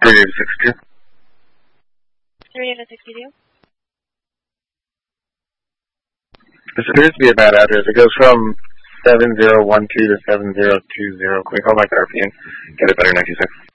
3862. 3862. This appears to be a bad address. It goes from 7012 to 7020. Can we call back to RPN? Get it better 96.